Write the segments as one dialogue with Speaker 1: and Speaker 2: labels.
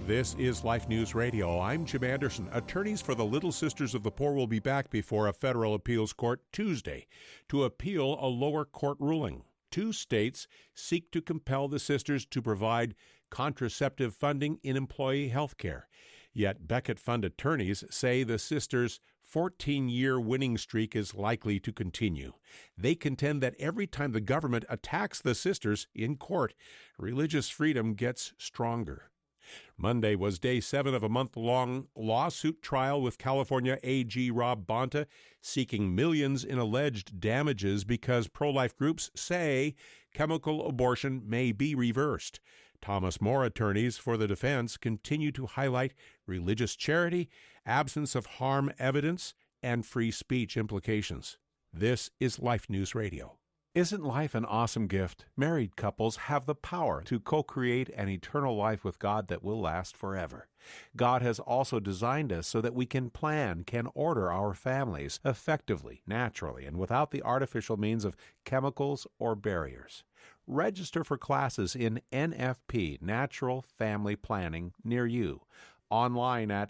Speaker 1: This is Life News Radio. I'm Jim Anderson. Attorneys for the Little Sisters of the Poor will be back before a federal appeals court Tuesday to appeal a lower court ruling. 2 states seek to compel the sisters to provide contraceptive funding in employee health care. Yet Beckett Fund attorneys say the sisters' 14-year winning streak is likely to continue. They contend that every time the government attacks the sisters in court, religious freedom gets stronger. Monday was day 7 of a month-long lawsuit trial with California AG Rob Bonta seeking millions in alleged damages because pro-life groups say chemical abortion may be reversed. Thomas More attorneys for the defense continue to highlight religious charity, absence of harm evidence, and free speech implications. This is Life News Radio. Isn't life an awesome gift? Married couples have the power to co-create an eternal life with God that will last forever. God has also designed us so that we can plan, can order our families effectively, naturally, and without the artificial means of chemicals or barriers. Register for classes in NFP, Natural Family Planning, near you, online at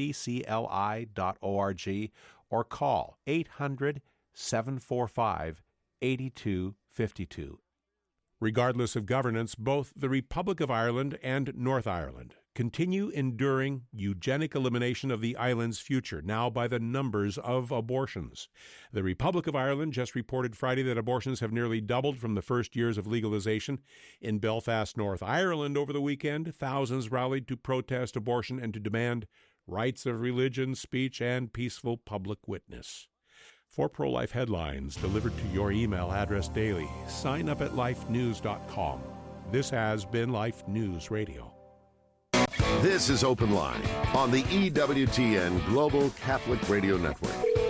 Speaker 1: ccli.org or call 800-745-8252. Regardless of governance, both the Republic of Ireland and North Ireland continue enduring eugenic elimination of the island's future, now by the numbers of abortions. The Republic of Ireland just reported Friday that abortions have nearly doubled from the first years of legalization. In Belfast, North Ireland, over the weekend, thousands rallied to protest abortion and to demand rights of religion, speech, and peaceful public witness. For pro-life headlines delivered to your email address daily, sign up at lifenews.com. This has been Life News Radio.
Speaker 2: This is Open Line on the EWTN Global Catholic Radio Network.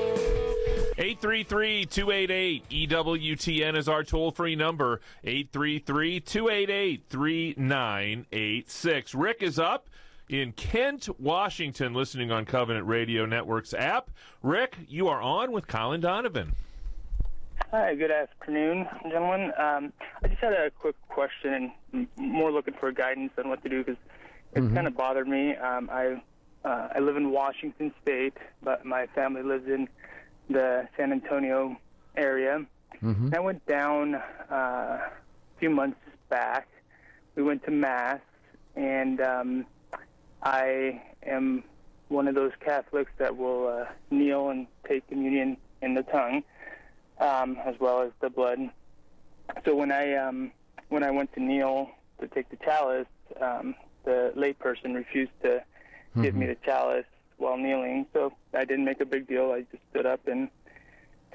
Speaker 3: 833-288-EWTN is our toll-free number, 833-288-3986. Rick is up in Kent, Washington, listening on Covenant Radio Network's app. Rick, you are on with Colin Donovan.
Speaker 4: Hi, good afternoon, gentlemen. I just had a quick question and more looking for guidance on what to do because it's kind of bothered me. I live in Washington State, but my family lives in the San Antonio area. I went down a few months back. We went to Mass, and I am one of those Catholics that will kneel and take communion in the tongue, as well as the blood. So when I went to kneel to take the chalice, the layperson refused to give me the chalice while kneeling. So I didn't make a big deal. I just stood up and